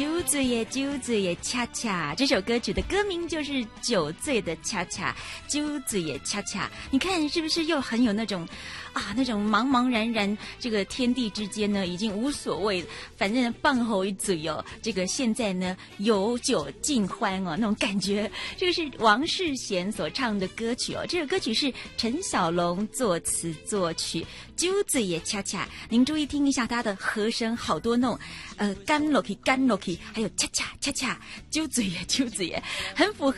酒醉耶，酒醉耶，恰恰。这首歌曲的歌名就是酒醉的恰恰，酒醉耶，恰恰。你看是不是又很有那种那种茫茫然然，这个天地之间呢，已经无所谓，反正放后一嘴哦。这个现在呢，有酒尽欢哦，那种感觉。这个是王世贤所唱的歌曲哦，这首歌曲是陈小龙作词作曲，酒醉也恰恰。您注意听一下它的和声，好多那种干落去，还有恰恰恰恰，酒醉也酒醉也，很符合。